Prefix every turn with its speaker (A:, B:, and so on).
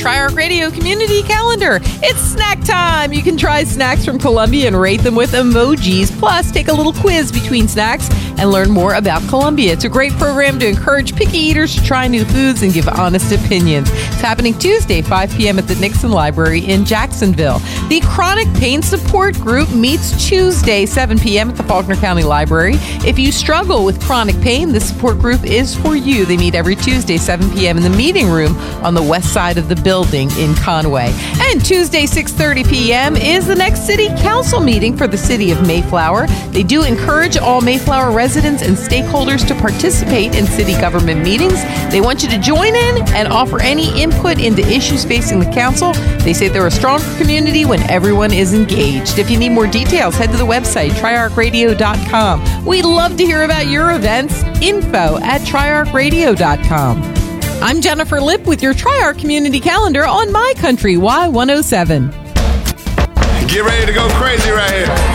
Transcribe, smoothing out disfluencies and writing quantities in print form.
A: Tri-Arc Radio Community Calendar. It's snack time. You can try snacks from Columbia and rate them with emojis. Plus, take a little quiz between snacks and learn more about Columbia. It's a great program to encourage picky eaters to try new foods and give honest opinions. It's happening Tuesday, 5 p.m. at the Nixon Library in Jacksonville. The Chronic Pain Support Group meets Tuesday, 7 p.m. at the Faulkner County Library. If you struggle with chronic pain, this support group is for you. They meet every Tuesday, 7 p.m. in the meeting room on the west side of the building in Conway. And Tuesday, 6:30 p.m. is the next City Council meeting for the City of Mayflower. They do encourage all Mayflower residents and stakeholders to participate in city government meetings. They want you to join in and offer any input into issues facing the council. They say they're a stronger community when everyone is engaged. If you need more details, head to the website, triarcradio.com. We'd love to hear about your events. info@triarcradio.com. I'm Jennifer Lipp with your Tri-Arc Community Calendar on My Country Y107.
B: Get ready to go crazy right here.